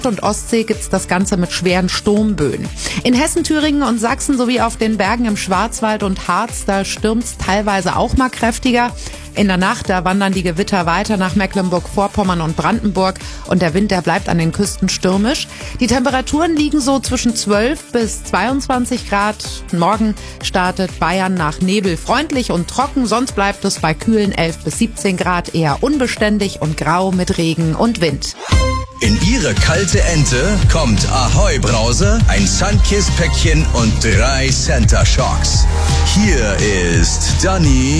und Ostsee gibt's das Ganze mit schweren Sturmböen. In Hessen, Thüringen und Sachsen sowie auf den Bergen im Schwarzwald und Harz, da stürmt's teilweise auch mal kräftiger. In der Nacht, da wandern die Gewitter weiter nach Mecklenburg-Vorpommern und Brandenburg und der Wind, der bleibt an den Küsten stürmisch. Die Temperaturen liegen so zwischen 12 bis 22 Grad. Morgen startet Bayern nach Nebel freundlich und trocken, sonst bleibt es bei kühlen 11 bis 17 Grad eher unbeständig und grau mit Regen und Wind. In Ihre kalte Ente kommt Ahoi Brause, ein Sunkist-Päckchen und 3 Center Shocks. Hier ist Dani